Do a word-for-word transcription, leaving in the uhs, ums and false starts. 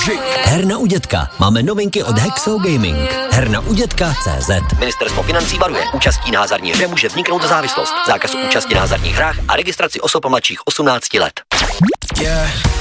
Herna u dětka. Máme novinky od Hexo Gaming. Herna u dětka tečka cé zet. Ministerstvo financí varuje. Účastí na hazardní hře může vzniknout závislost. Zákaz účasti na hazardních hrách a registraci osob mladších osmnácti let. Yeah.